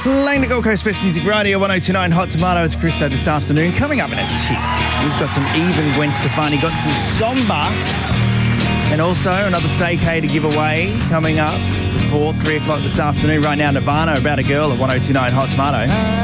Playing the Gold Coast Best Music Radio, 102.9 Hot Tomato. It's Christo this afternoon. Coming up in a tick, we've got some even Gwen Stefani, got some Somba, and also another Staycay to give away coming up before 3 o'clock this afternoon. Right now, Nirvana, About a Girl at 102.9 Hot Tomato.